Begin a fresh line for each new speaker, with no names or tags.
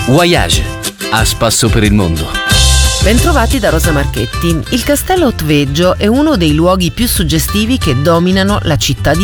Voyage, a spasso per il mondo.
Bentrovati da Rosa Marchetti. Il castello Otveggio è uno dei luoghi più suggestivi che dominano la città di